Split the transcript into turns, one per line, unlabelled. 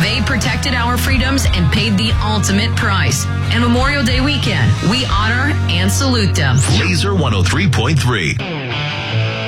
They protected our freedoms and paid the ultimate price. And Memorial Day weekend, we honor and salute them.
Laser 103.3.